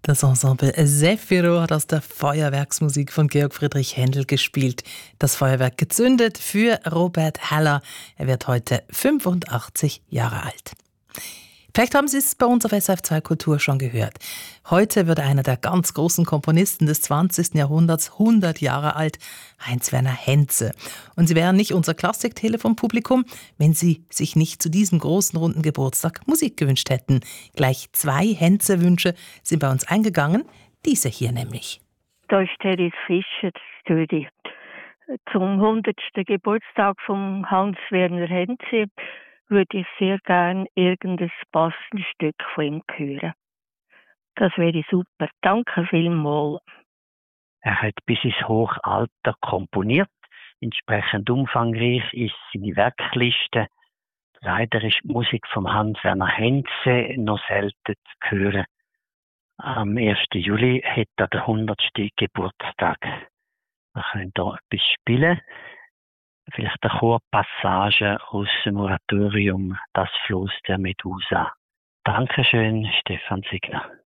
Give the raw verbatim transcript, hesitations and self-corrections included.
Das Ensemble Zefiro hat aus der Feuerwerksmusik von Georg Friedrich Händel gespielt. Das Feuerwerk gezündet für Robert Haller. Er wird heute fünfundachtzig Jahre alt. Vielleicht haben Sie es bei uns auf S R F zwei Kultur schon gehört. Heute wird einer der ganz großen Komponisten des zwanzigsten Jahrhunderts hundert Jahre alt, Heinz-Werner Henze. Und Sie wären nicht unser Klassik-Telefon-Publikum, wenn Sie sich nicht zu diesem großen runden Geburtstag Musik gewünscht hätten. Gleich zwei Henze-Wünsche sind bei uns eingegangen, diese hier nämlich. Da ist Teres Fischer, Studi. Zum hundertsten Geburtstag von Hans-Werner Henze würde ich sehr gern irgendein passendes Stück von ihm hören. Das wäre super. Danke vielmals. Er hat bis ins hohe Alter komponiert. Entsprechend umfangreich ist seine Werkliste. Leider ist die Musik von Hans-Werner Henze noch selten zu hören. Am ersten Juli hat er den hundertsten Geburtstag. Wir können hier etwas spielen. Vielleicht eine Chorpassage aus dem Oratorium Das Floß der Medusa. Dankeschön, Stefan Signer.